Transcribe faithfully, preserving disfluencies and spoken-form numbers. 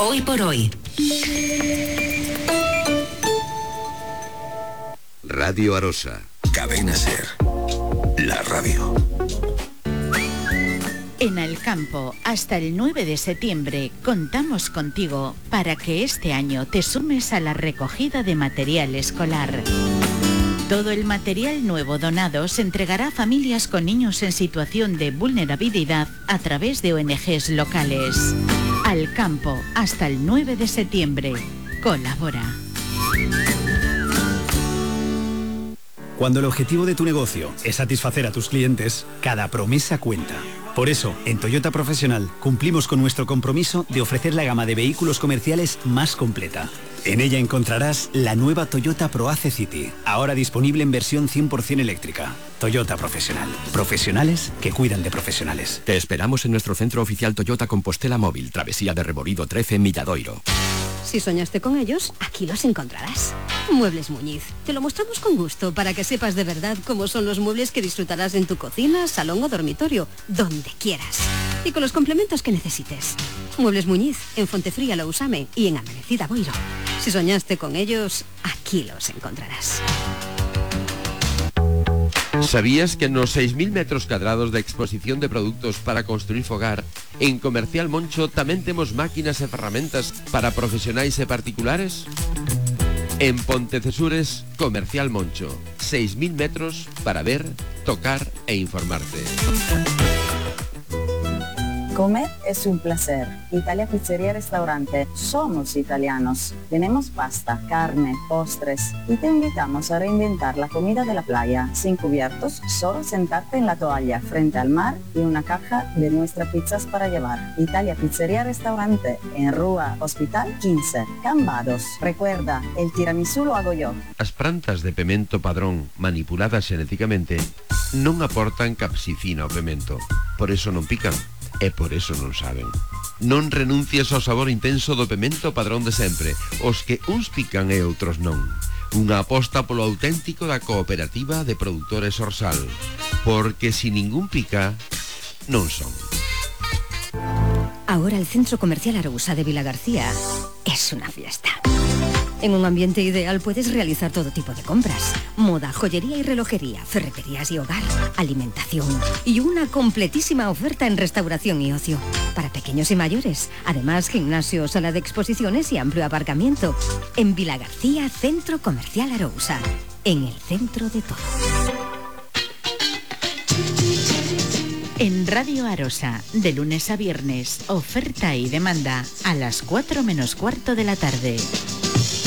Hoy por hoy. Radio Arosa. Cadena Ser. La radio. En Alcampo, hasta el nueve de septiembre, contamos contigo para que este año te sumes a la recogida de material escolar. Todo el material nuevo donado se entregará a familias con niños en situación de vulnerabilidad a través de O N Ges locales. Alcampo, hasta el nueve de septiembre. Colabora. Cuando el objetivo de tu negocio es satisfacer a tus clientes, cada promesa cuenta. Por eso, en Toyota Profesional cumplimos con nuestro compromiso de ofrecer la gama de vehículos comerciales más completa. En ella encontrarás la nueva Toyota ProAce City, ahora disponible en versión cien por ciento eléctrica. Toyota Profesional. Profesionales que cuidan de profesionales. Te esperamos en nuestro centro oficial Toyota Compostela Móvil, Travesía de Reborido trece, Milladoiro. Si soñaste con ellos, aquí los encontrarás. Muebles Muñiz. Te lo mostramos con gusto para que sepas de verdad cómo son los muebles que disfrutarás en tu cocina, salón o dormitorio, donde quieras. Y con los complementos que necesites. Muebles Muñiz, en Fontefría Lousame y en Amanecida Boiro. Si soñaste con ellos, aquí los encontrarás. ¿Sabías que en los seis mil metros cadrados de exposición de productos para construir fogar, en Comercial Moncho tamén temos máquinas e ferramentas para profesionais e particulares? En Pontecesures, Comercial Moncho, seis mil metros para ver, tocar e informarte. Comer es un placer. Italia Pizzería Restaurante. Somos italianos. Tenemos pasta, carne, postres y te invitamos a reinventar la comida de la playa. Sin cubiertos, solo sentarte en la toalla frente al mar y una caja de nuestras pizzas para llevar. Italia Pizzería Restaurante en Rúa Hospital quince, Cambados. Recuerda, el tiramisú lo hago yo. As plantas de pemento padrón manipuladas xenéticamente non aportan capsicina ao pemento. Por eso non pican. E por eso non saben. Non renuncies ao sabor intenso do pemento padrón de sempre, os que uns pican e outros non. Unha aposta polo auténtico da cooperativa de produtores Orsal, porque si ningún pica, non son. Ahora el Centro Comercial Arousa de Vilagarcía es una fiesta. En un ambiente ideal puedes realizar todo tipo de compras. Moda, joyería y relojería, ferreterías y hogar, alimentación y una completísima oferta en restauración y ocio. Para pequeños y mayores. Además, gimnasio, sala de exposiciones y amplio aparcamiento. En Vilagarcía, Centro Comercial Arousa. En el centro de todo. En Radio Arosa, de lunes a viernes, oferta y demanda a las cuatro menos cuarto de la tarde.